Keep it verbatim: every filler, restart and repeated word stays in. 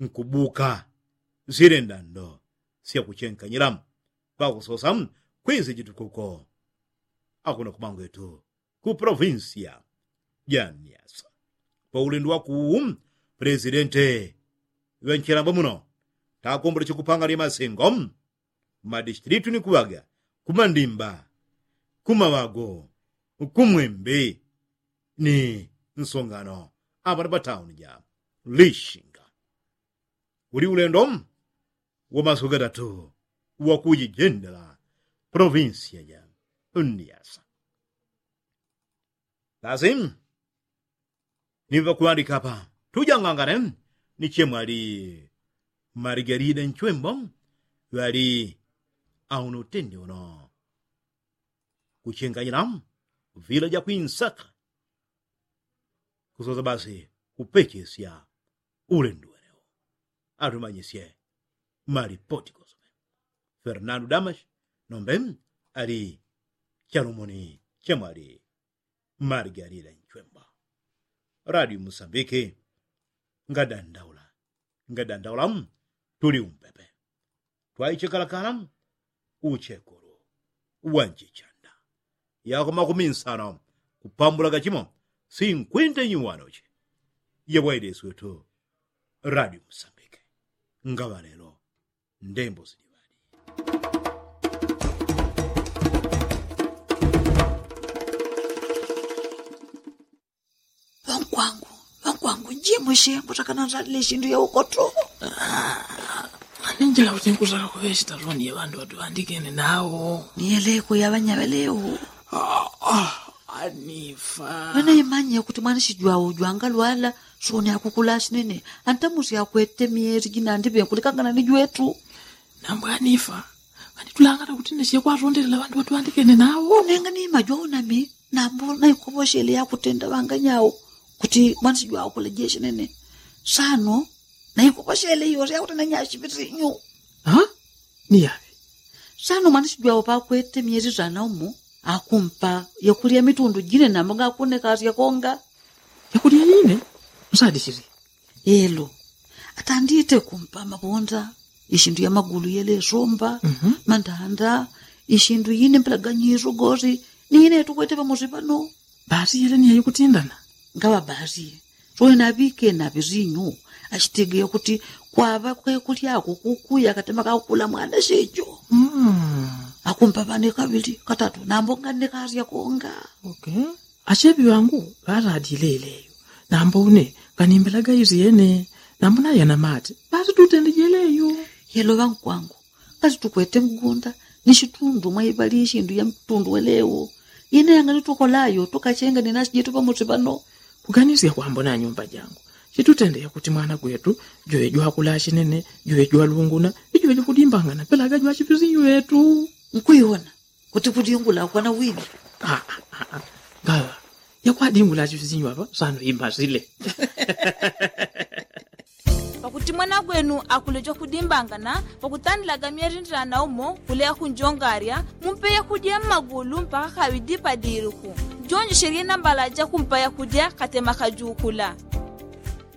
nkubuka zirendando siya kuchenka nyiram pakusosam kwezi jitukuko akuna kumangu yetu ku provincia ya Niassa pa ulendo waku presidente wenchirambo muno takumbula chikupanga ni masengo madistritu ni kuwaga kumandimba kumawago kumwembe ni nsongano apa pa town ya Lishinga uri ulendo wa masuku atatu wakujijendela provincia ya Niassa. Lazim niva kuandika hapa tujangangane ni chemwali Margarida Nchwembo wali aunotende uno kuchenganyira vila ja kuinsaka kusoza basi kupechesya ulendo weneo atumanyisye maripoti koso Fernando Damas nombe ali charumoni chemwali Margarida Nchwembo Radio Mozambique ngadandaula ngadandaula tuli umpepe twaichikalakala uchekuru wanjichanda yako makumi nsano kupambula kachimo cinquenta nyuwanoche yabwaidesi wetu Radio Mozambique ngabalelo ndembo zidibali Wankwangu wankwangu njimwe shembo takana ndale shindu ya ukoto Ninjila utinkuza kuweshita roni ya bandu watu andikene nao. Nieleko ya banyabeleo. Ah, ah, Anifa. Wana imanya kuti mwana shijwa ujwanga lwala shoni akukulashi nene. Antamusi ya kwete mieri jina ndibe kulikangana nijuetu. Nambu Anifa. Kanitulangata kuti neshe kwa rondela bandu watu andikene nao. Nenga ni majwa unami. Nambu na yukoboshele ya kutenda wanga nyao. Kuti mwana shijwa ukulejeshi nene. Sano. Na yukoboshele yore ya kutenda nyashi vitinyu. Ha? Ni yavi? Sano mwana shijwa upa kwete mieri zana umu. Akumpa yakulia mitundu jine na mga akune kazi ya konga. Yakulia yine? Msadi shiri? Elo. Atandite kumpa mabonda. Ishindu ya magulu yele somba. Mm-hmm. Mandanda. Ishindu yine mpelaganyiru gori. Ni yine tukwete pa mozibano. Basi yele ni ya yukutindana? Ngawa basi. Roe na bike na bizinyu. Ashitege ya kuti kwa hava kwe kuti yako kukuya katema kakula mwana shejo. Mm. Akumpa bane kabili katatu. Nambonga ne kazi ya konga. Okay. Achebi wangu gara adileleyo. Nambone kanimbelaga izi yene. Nambona yana mati. Basi tutende yeleyo. Yelo wangu kwangu. Kazi tukwete mgunda. Nishitundu maibali ishindu ya mtundu welewo. Yene yanga nitukolayo. Tukachenga ni nasi jetu pa motibano. Kuganisi ya kuambona nyumba jangu. Chitutende ya kuti mwana kwetu. Joe jua kulashi nene. Joe jua lunguna. Joe jua kudimbangana. Pelaga jua chipizi yetu. Nkuiona. Kuti kudingula kwa na wili. Ah, ah, ah. Gawa. Ya kwa dingula chipizi hapa. Sano imba zile. Pakuti mwana gwenu akulejo kudimbangana, pakutanilaga mierintra na umo, kulea kunjongaria, mumpeya kudia magulu mpaka kawidipa diriku. Jonji sheria nambalaja kumpaya kudia katema kajukula.